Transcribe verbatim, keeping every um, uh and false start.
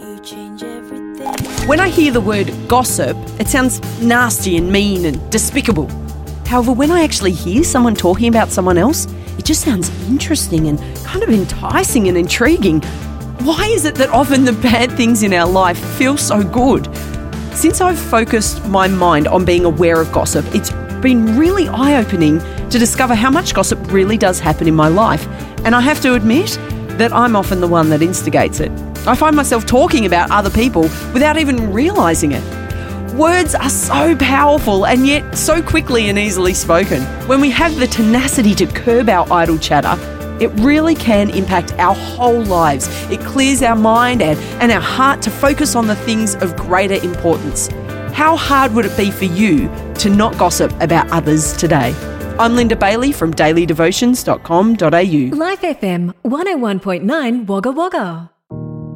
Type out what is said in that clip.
You change everything. When I hear the word gossip, it sounds nasty and mean and despicable. However, when I actually hear someone talking about someone else, it just sounds interesting and kind of enticing and intriguing. Why is it that often the bad things in our life feel so good? Since I've focused my mind on being aware of gossip, it's been really eye-opening to discover how much gossip really does happen in my life. And I have to admit that I'm often the one that instigates it. I find myself talking about other people without even realising it. Words are so powerful and yet so quickly and easily spoken. When we have the tenacity to curb our idle chatter, it really can impact our whole lives. It clears our mind and, and our heart to focus on the things of greater importance. How hard would it be for you to not gossip about others today? I'm Linda Bailey from daily devotions dot com dot a u. Life F M one oh one point nine Wagga Wagga.